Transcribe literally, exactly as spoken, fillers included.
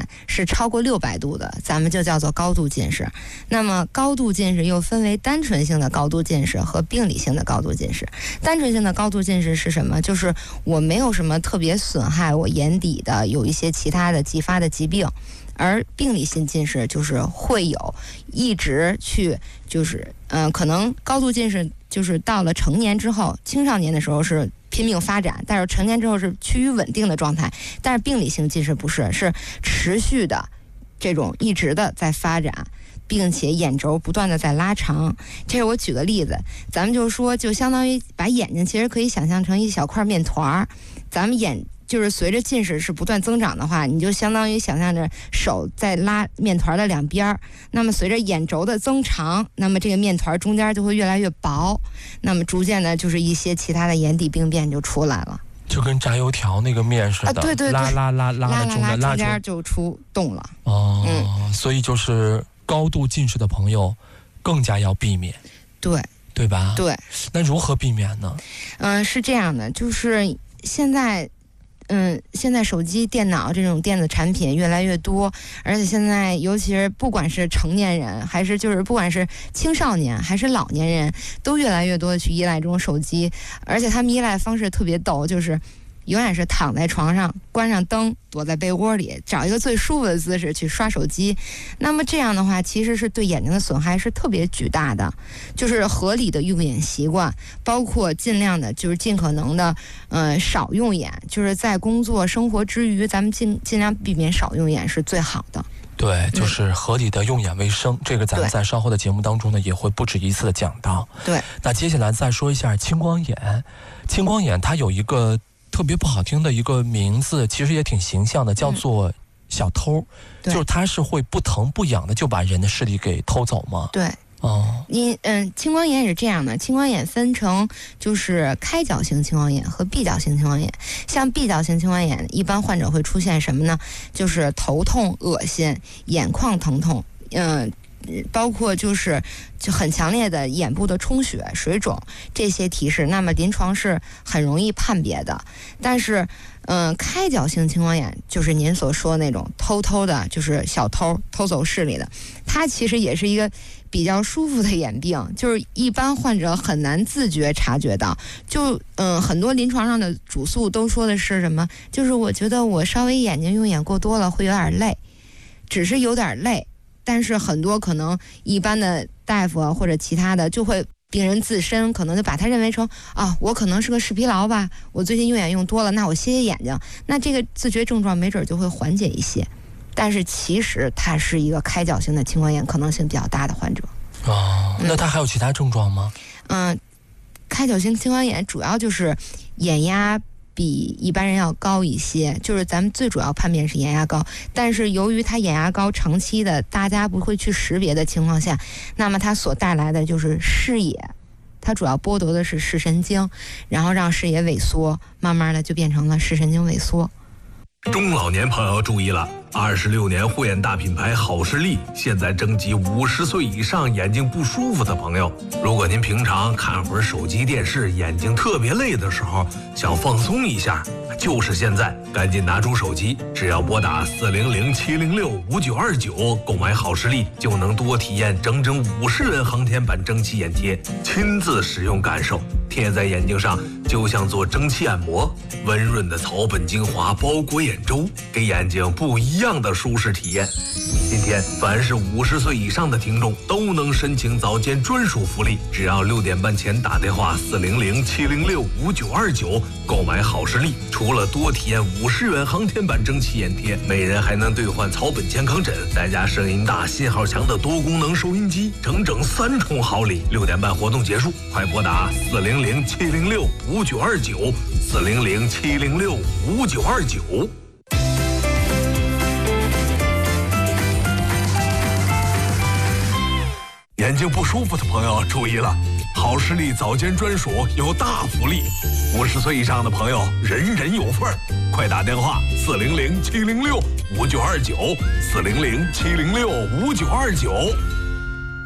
远是超过六百度的，咱们就叫做高度近视。那么高度近视又分为单纯性的高度近视和病理性的高度近视。单纯性的高度近视是什么？就是我没有什么特别损害我眼底的有一些其他的继发的疾病。而病理性近视就是会有一直去就是嗯、呃，可能高度近视就是到了成年之后，青少年的时候是拼命发展，但是成年之后是趋于稳定的状态。但是病理性近视不是，是持续的这种一直的在发展，并且眼轴不断的在拉长。这是我举个例子，咱们就说就相当于把眼睛其实可以想象成一小块面团，咱们眼就是随着近视是不断增长的话，你就相当于想象着手在拉面团的两边，那么随着眼轴的增长，那么这个面团中间就会越来越薄，那么逐渐的就是一些其他的眼底病变就出来了， 就跟炸油条那个面似的，啊、 对对对， 拉拉拉拉拉的中间拉中间就出洞了。 哦、嗯，所以就是高度近视的朋友更加要避免， 对对吧？ 对。 那如何避免呢？ 嗯，是这样的，就是现在。嗯，现在手机、电脑这种电子产品越来越多，而且现在尤其是不管是成年人，还是就是不管是青少年还是老年人，都越来越多的去依赖这种手机，而且他们依赖的方式特别逗，就是永远是躺在床上，关上灯，躲在被窝里，找一个最舒服的姿势去刷手机。那么这样的话，其实是对眼睛的损害是特别巨大的。就是合理的用眼习惯，包括尽量的，就是尽可能的，呃，少用眼。就是在工作生活之余，咱们尽尽量避免少用眼是最好的。 对，就是合理的用眼为生，嗯、这个咱们在稍后的节目当中呢，也会不止一次的讲到。 对。那接下来再说一下青光眼，青光眼它有一个特别不好听的一个名字，其实也挺形象的，叫做小偷，嗯、就是它是会不疼不痒的就把人的视力给偷走吗？ 对。 哦， 你嗯，青光眼也是这样的，青光眼分成就是开角型青光眼和闭角型青光眼。像闭角型青光眼，一般患者会出现什么呢？就是头痛、恶心、眼眶疼痛，嗯。包括就是就很强烈的眼部的充血、水肿这些提示，那么临床是很容易判别的。但是，嗯、呃，开角性青光眼就是您所说的那种偷偷的，就是小偷偷走视力的，它其实也是一个比较舒服的眼病，就是一般患者很难自觉察觉到。就嗯、呃，很多临床上的主诉都说的是什么？就是我觉得我稍微眼睛用眼过多了，会有点累，只是有点累。但是很多可能一般的大夫啊或者其他的就会病人自身可能就把他认为成啊，我可能是个视疲劳吧，我最近用眼用多了，那我歇歇眼睛，那这个自觉症状没准就会缓解一些。但是其实它是一个开角性的青光眼可能性比较大的患者。 哦，那他还有其他症状吗？ 嗯，开角性青光眼主要就是眼压比一般人要高一些，就是咱们最主要判别是眼压高，但是由于它眼压高长期的大家不会去识别的情况下，那么它所带来的就是视野，它主要剥夺的是视神经，然后让视野萎缩，慢慢的就变成了视神经萎缩。 中老年朋友注意了，二十六年护眼大品牌好视力现在征集五十岁以上眼睛不舒服的朋友。如果您平常看会儿手机电视，眼睛特别累的时候，想放松一下，就是现在，赶紧拿出手机，只要拨打四零零七零六五九二九购买好视力，就能多体验整整五十元航天版蒸汽眼贴，亲自使用感受，贴在眼睛上就像做蒸汽按摩，温润的草本精华包裹眼周，给眼睛不一样的舒适体验。今天凡是五十岁以上的听众都能申请早间专属福利，只要六点半前打电话四零零七零六五九二九购买好视力，除了多体验五十元航天版蒸汽眼贴，每人还能兑换草本健康枕，再加声音大、信号强的多功能收音机，整整三重好礼。六点半活动结束，快拨打四零零七零六五九二九四零零七零六五九二九。眼睛不舒服的朋友注意了，好视力早间专属有大福利，五十岁以上的朋友人人有份儿，快打电话四零零七零六五九二九四零零七零六五九二九。